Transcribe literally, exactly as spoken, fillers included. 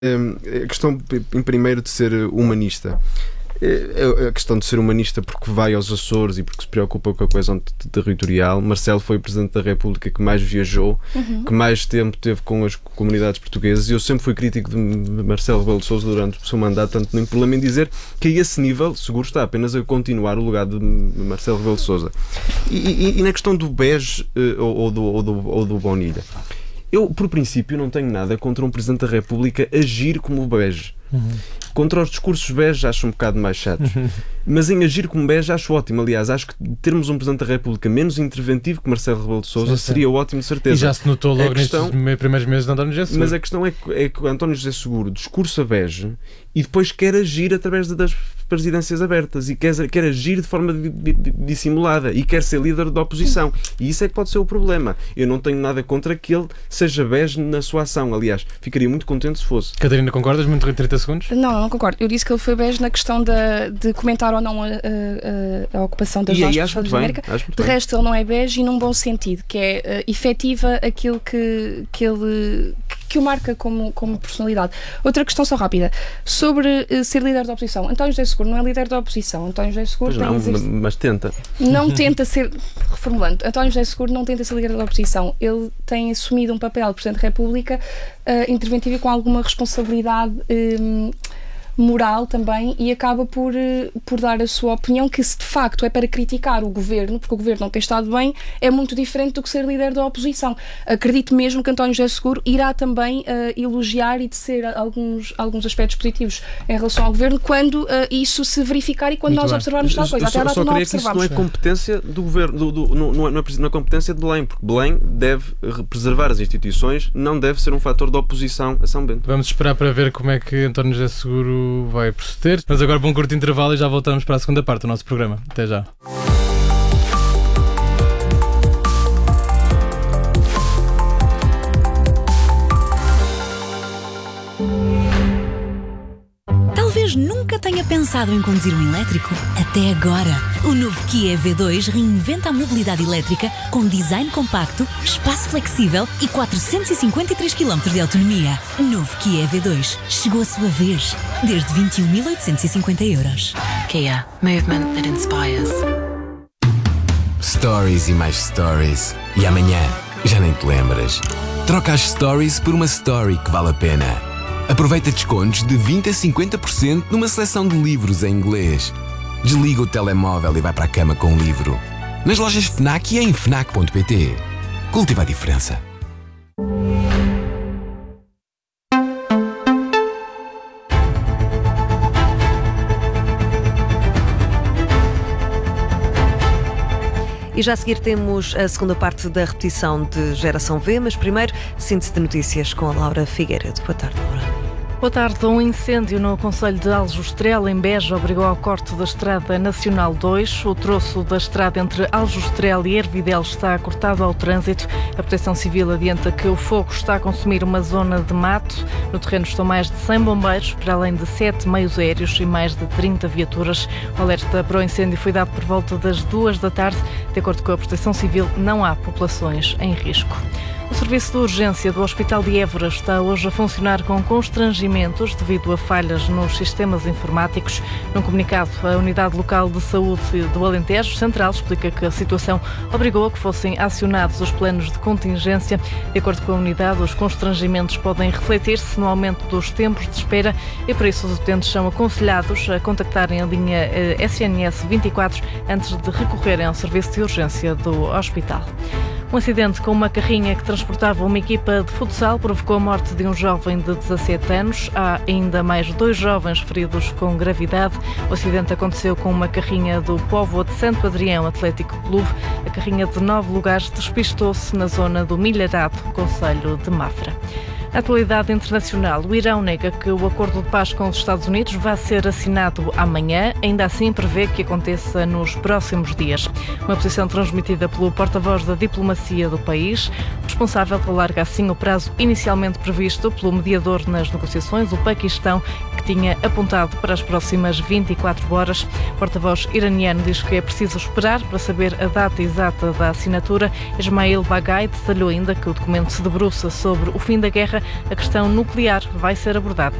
A questão, em primeiro, de ser humanista. A questão de ser humanista porque vai aos Açores e porque se preocupa com a coesão territorial. Marcelo foi o Presidente da República que mais viajou, uhum. que mais tempo teve com as comunidades portuguesas, e eu sempre fui crítico de Marcelo Rebelo de Sousa durante o seu mandato, tanto não tem problema em dizer que a esse nível seguro está apenas a continuar o legado de Marcelo Rebelo de Sousa. E, e, e na questão do B E J ou, ou, do, ou, do, ou do Bonilha, eu, por princípio, não tenho nada contra um Presidente da República agir como o B E J. Uhum. Contra os discursos B E J acho um bocado mais chatos. Uhum. Mas em agir como B E J acho ótimo. Aliás, acho que termos um Presidente da República menos interventivo que Marcelo Rebelo de Sousa seria ótimo, de certeza. E já se notou logo questão, nestes primeiros meses de António José Seguro. Mas a questão é que, é que o António José Seguro discursa B E J e depois quer agir através das presidências abertas e quer, quer agir de forma dissimulada e quer ser líder da oposição. E isso é que pode ser o problema. Eu não tenho nada contra que ele seja B E J na sua ação. Aliás, ficaria muito contente se fosse. Catarina, concordas? Muito em trinta segundos? Não, não concordo. Eu disse que ele foi B E J na questão de, de comentar ou não a, a, a ocupação das zonas profundas da América. De resto, ele não é B E J e num bom sentido, que é uh, efetiva aquilo que, que ele... que o marca como, como personalidade. Outra questão só rápida. Sobre uh, ser líder da oposição. António José Seguro não é líder da oposição. António José Seguro pois tem... Não, exerc... mas tenta. Não tenta ser... Reformulando. António José Seguro não tenta ser líder da oposição. Ele tem assumido um papel de Presidente da República uh, interventivo e com alguma responsabilidade... Um, moral também, e acaba por, por dar a sua opinião, que se de facto é para criticar o governo, porque o governo não tem estado bem, é muito diferente do que ser líder da oposição. Acredito mesmo que António José Seguro irá também uh, elogiar e tecer alguns, alguns aspectos positivos em relação ao governo quando uh, isso se verificar e quando muito nós bem. observarmos tal coisa. Até a data não observamos. Isso não é competência do governo, do, do, não, não, é, não é competência de Belém, porque Belém deve preservar as instituições, não deve ser um fator de oposição a São Bento. Vamos esperar para ver como é que António José Seguro vai proceder. Mas agora para um curto intervalo e já voltamos para a segunda parte do nosso programa. Até já. Talvez nunca tenha pensado em conduzir um elétrico. Até agora. O novo Kia E V dois reinventa a mobilidade elétrica com design compacto, espaço flexível e quatrocentos e cinquenta e três quilómetros de autonomia. Novo Kia E V dois. Chegou a sua vez. Desde vinte e um mil oitocentos e cinquenta euros. Kia. Movement that inspires. Stories e mais stories. E amanhã já nem te lembras. Troca as stories por uma story que vale a pena. Aproveita descontos de vinte a cinquenta por cento numa seleção de livros em inglês. Desliga o telemóvel e vai para a cama com um livro. Nas lojas FNAC e em fnac ponto pt. Cultiva a diferença. E já a seguir temos a segunda parte da repetição de Geração V, mas primeiro, síntese de notícias com a Laura Figueiredo. Boa tarde, Laura. Boa tarde. Um incêndio no concelho de Aljustrel, em Beja, obrigou ao corte da Estrada Nacional dois. O troço da estrada entre Aljustrel e Ervidel está cortado ao trânsito. A Proteção Civil adianta que o fogo está a consumir uma zona de mato. No terreno estão mais de cem bombeiros, para além de sete meios aéreos e mais de trinta viaturas. O alerta para o incêndio foi dado por volta das duas da tarde. De acordo com a Proteção Civil, não há populações em risco. O serviço de urgência do Hospital de Évora está hoje a funcionar com constrangimentos devido a falhas nos sistemas informáticos. Num comunicado, a Unidade Local de Saúde do Alentejo Central explica que a situação obrigou a que fossem acionados os planos de contingência. De acordo com a unidade, os constrangimentos podem refletir-se no aumento dos tempos de espera e, por isso, os utentes são aconselhados a contactarem a linha S N S vinte e quatro antes de recorrerem ao serviço de urgência do hospital. Um acidente com uma carrinha que transportava uma equipa de futsal provocou a morte de um jovem de dezassete anos. Há ainda mais dois jovens feridos com gravidade. O acidente aconteceu com uma carrinha do Póvoa de Santo Adrião Atlético Clube. A carrinha de nove lugares despistou-se na zona do Milharado, concelho de Mafra. Na atualidade internacional, o Irão nega que o acordo de paz com os Estados Unidos vai ser assinado amanhã, ainda assim prevê que aconteça nos próximos dias. Uma posição transmitida pelo porta-voz da diplomacia do país. O responsável alarga assim o prazo inicialmente previsto pelo mediador nas negociações, o Paquistão, que tinha apontado para as próximas vinte e quatro horas. O porta-voz iraniano diz que é preciso esperar para saber a data exata da assinatura. Ismail Baghai detalhou ainda que o documento se debruça sobre o fim da guerra a questão nuclear vai ser abordada